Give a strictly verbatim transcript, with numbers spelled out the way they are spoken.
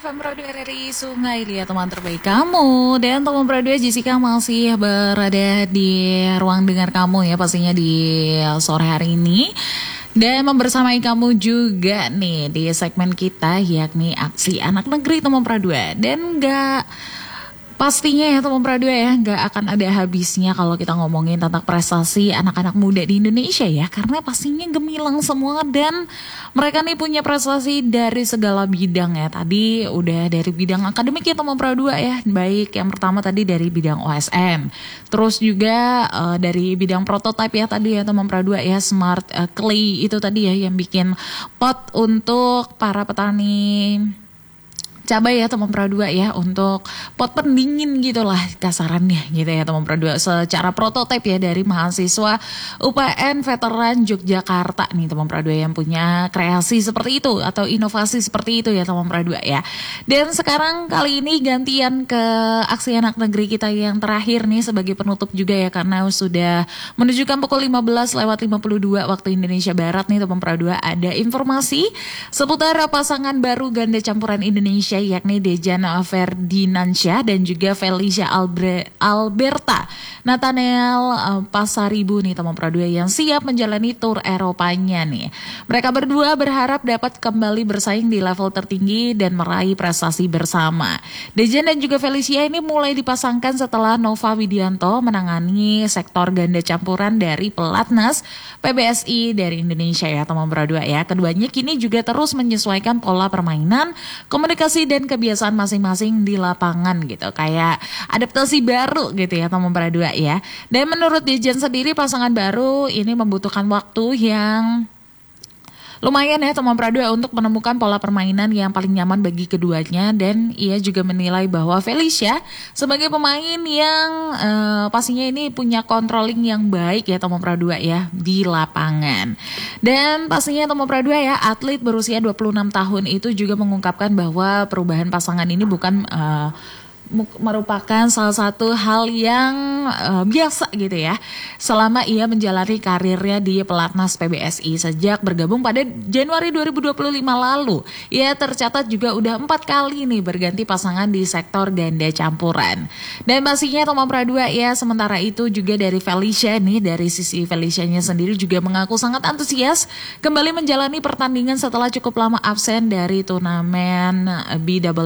F M Radio R R I Sungai Liat, teman terbaik kamu. Dan teman Radio Jessica masih berada di ruang dengar kamu ya, pastinya di sore hari ini. Dan membersamai kamu juga nih di segmen kita, yakni Aksi Anak Negeri teman Pradua. Dan gak pastinya ya teman Pradua ya, gak akan ada habisnya kalau kita ngomongin tentang prestasi anak-anak muda di Indonesia ya. Karena pastinya gemilang semua dan mereka nih punya prestasi dari segala bidang ya. Tadi udah dari bidang akademik ya teman Pradua ya. Baik yang pertama tadi dari bidang O S M. Terus juga uh, dari bidang prototipe ya tadi ya teman Pradua ya. Smart uh, Clay itu tadi ya yang bikin pot untuk para petani cabai ya teman Pradua ya, untuk pot pendingin gitulah kasarannya gitu ya teman Pradua, secara prototipe ya dari mahasiswa U P N Veteran Yogyakarta nih teman Pradua yang punya kreasi seperti itu atau inovasi seperti itu ya teman Pradua ya. Dan sekarang kali ini gantian ke Aksi Anak Negeri kita yang terakhir nih sebagai penutup juga ya, karena sudah menunjukkan pukul lima belas lewat lima puluh dua waktu Indonesia Barat nih teman Pradua. Ada informasi seputar pasangan baru ganda campuran Indonesia yakni Dejan Ferdinansyah dan juga Felicia Albre, Alberta Nathaniel uh, Pasaribu nih teman Pradua yang siap menjalani tur Eropanya nih. Mereka berdua berharap dapat kembali bersaing di level tertinggi dan meraih prestasi bersama. Dejan dan juga Felicia ini mulai dipasangkan setelah Nova Widianto menangani sektor ganda campuran dari pelatnas P B S I dari Indonesia ya teman Pradua ya. Keduanya kini juga terus menyesuaikan pola permainan, komunikasi dan kebiasaan masing-masing di lapangan gitu, kayak adaptasi baru gitu ya teman Pradua ya. Dan menurut Dejan sendiri pasangan baru ini membutuhkan waktu yang lumayan ya teman Pradua untuk menemukan pola permainan yang paling nyaman bagi keduanya. Dan ia juga menilai bahwa Felicia sebagai pemain yang uh, pastinya ini punya controlling yang baik ya teman Pradua ya di lapangan. Dan pastinya teman Pradua ya, atlet berusia dua puluh enam tahun itu juga mengungkapkan bahwa perubahan pasangan ini bukan uh, merupakan salah satu hal yang uh, biasa gitu ya selama ia menjalani karirnya di pelatnas P B S I sejak bergabung pada Januari dua ribu dua puluh lima lalu. Ia tercatat juga udah empat kali nih berganti pasangan di sektor ganda campuran. Dan pastinya teman Pradua ya, sementara itu juga dari Felicia nih, dari sisi Felicianya sendiri juga mengaku sangat antusias kembali menjalani pertandingan setelah cukup lama absen dari turnamen B W